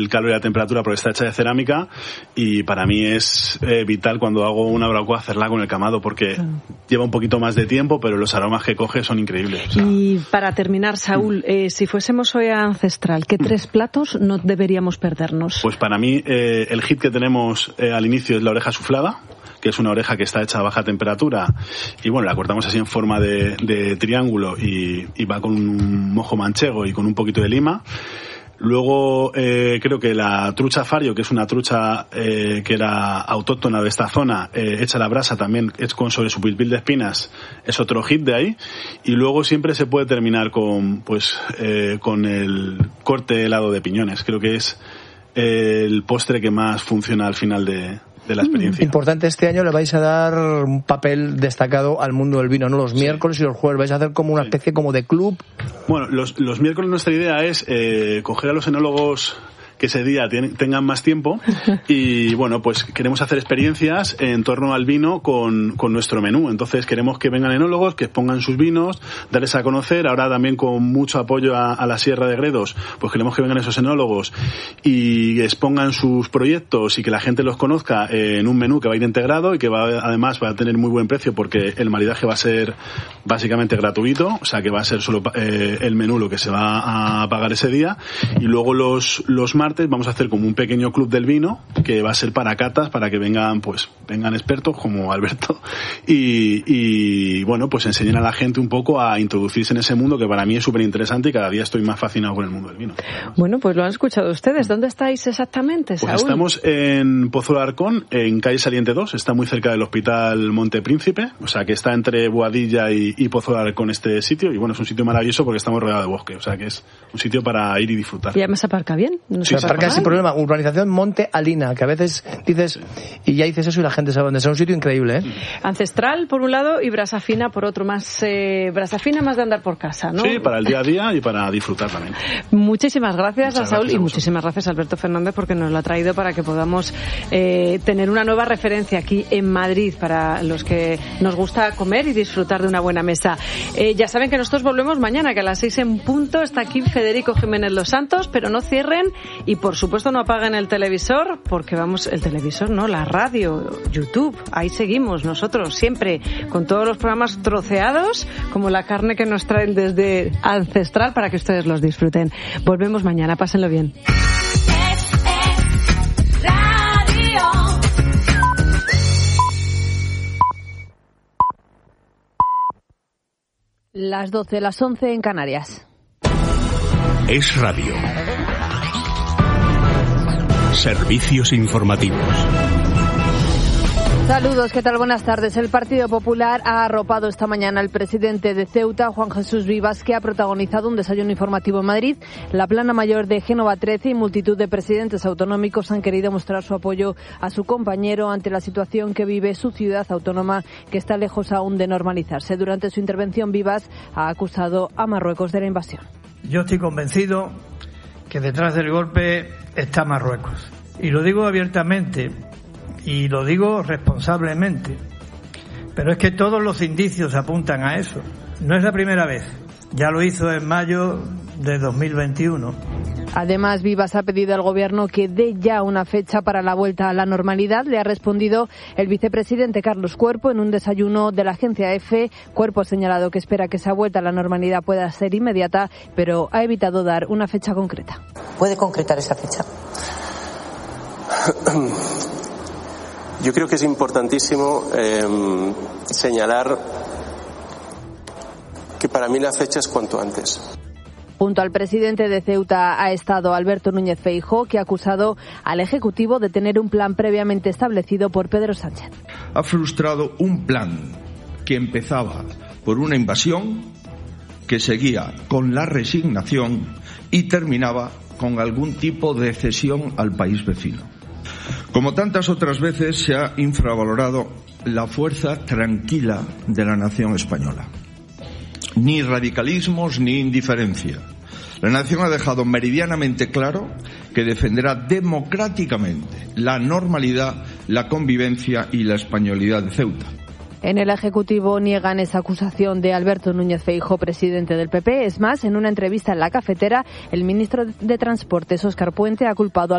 el calor y la temperatura porque está hecha de cerámica, y para mí es vital cuando hago una barbacoa hacerla con el camado porque lleva un poquito más de tiempo, pero los aromas que coge son increíbles. O sea, y para terminar, Saúl, si fuésemos hoy a Ancestral, ¿qué 3 platos no deberíamos perdernos? Pues para mí el hit que tenemos al inicio es la oreja suflada, que es una oreja que está hecha a baja temperatura y bueno, la cortamos así en forma de triángulo y va con un mojo manchego y con un poquito de lima. Luego creo que la trucha fario, que es una trucha que era autóctona de esta zona, hecha a la brasa también, es con sobre su pilpil de espinas, es otro hit de ahí. Y luego siempre se puede terminar con el corte helado de piñones. Creo que es el postre que más funciona al final de la experiencia. Importante, este año le vais a dar un papel destacado al mundo del vino, ¿no? Los miércoles y los jueves vais a hacer como una especie como de club. Bueno, los miércoles nuestra idea es coger a los enólogos que ese día tengan más tiempo y bueno, pues queremos hacer experiencias en torno al vino con nuestro menú. Entonces queremos que vengan enólogos, que expongan sus vinos, darles a conocer. Ahora también con mucho apoyo a la Sierra de Gredos, pues queremos que vengan esos enólogos y expongan sus proyectos y que la gente los conozca en un menú que va a ir integrado y que además va a tener muy buen precio porque el maridaje va a ser básicamente gratuito, o sea que va a ser solo el menú lo que se va a pagar ese día. Y luego los martes vamos a hacer como un pequeño club del vino que va a ser para catas, para que vengan expertos como Alberto y bueno, pues enseñen a la gente un poco a introducirse en ese mundo que para mí es súper interesante y cada día estoy más fascinado con el mundo del vino. Bueno, pues lo han escuchado ustedes. ¿Dónde estáis exactamente, Saúl? Pues estamos en Pozuelo de Alarcón, en calle Saliente 2, está muy cerca del Hospital Monte Príncipe, o sea que está entre Boadilla y Pozuelo de Alarcón este sitio, y bueno, es un sitio maravilloso porque estamos rodeados de bosque, o sea que es un sitio para ir y disfrutar. ¿Y además se aparca bien? ¿No se aparca sin problema? Urbanización Monte Alina, que a veces dices, y ya dices eso y la gente sabe dónde es. Es un sitio increíble, ¿eh? Ancestral por un lado y Brasa Fina por otro, más Brasa Fina más de andar por casa, ¿no? Sí, para el día a día y para disfrutar también. Muchísimas gracias a Saúl y muchísimas gracias a Alberto Fernández porque nos lo ha traído para que podamos tener una nueva referencia aquí en Madrid para los que nos gusta comer y disfrutar de una buena mesa. Ya saben que nosotros volvemos mañana, que a las 6 en punto está aquí Federico Jiménez Los Santos, pero no cierren y por supuesto no apaguen el televisor porque la radio, YouTube, ahí seguimos nosotros siempre con todos los programas troceados como la carne que nos traen desde Ancestral para que ustedes los disfruten. Volvemos mañana, pásenlo bien. Las 12, las 11 en Canarias. Es radio. Servicios informativos. Saludos, ¿qué tal? Buenas tardes. El Partido Popular ha arropado esta mañana al presidente de Ceuta, Juan Jesús Vivas, que ha protagonizado un desayuno informativo en Madrid. La plana mayor de Génova 13 y multitud de presidentes autonómicos han querido mostrar su apoyo a su compañero ante la situación que vive su ciudad autónoma, que está lejos aún de normalizarse. Durante su intervención, Vivas ha acusado a Marruecos de la invasión. Yo estoy convencido que detrás del golpe está Marruecos. Y lo digo abiertamente y lo digo responsablemente. Pero es que todos los indicios apuntan a eso. No es la primera vez. Ya lo hizo en mayo de 2021. Además, Vivas ha pedido al Gobierno que dé ya una fecha para la vuelta a la normalidad. Le ha respondido el vicepresidente Carlos Cuerpo en un desayuno de la agencia EFE. Cuerpo ha señalado que espera que esa vuelta a la normalidad pueda ser inmediata, pero ha evitado dar una fecha concreta. ¿Puede concretar esa fecha? Yo creo que es importantísimo señalar que para mí la fecha es cuanto antes. Junto al presidente de Ceuta ha estado Alberto Núñez Feijóo, que ha acusado al Ejecutivo de tener un plan previamente establecido por Pedro Sánchez. Ha frustrado un plan que empezaba por una invasión, que seguía con la resignación y terminaba con algún tipo de cesión al país vecino. Como tantas otras veces, se ha infravalorado la fuerza tranquila de la nación española. Ni radicalismos ni indiferencia. La nación ha dejado meridianamente claro que defenderá democráticamente la normalidad, la convivencia y la españolidad de Ceuta. En el Ejecutivo niegan esa acusación de Alberto Núñez Feijóo, presidente del PP. Es más, en una entrevista en La Cafetera, el ministro de Transportes, Óscar Puente, ha culpado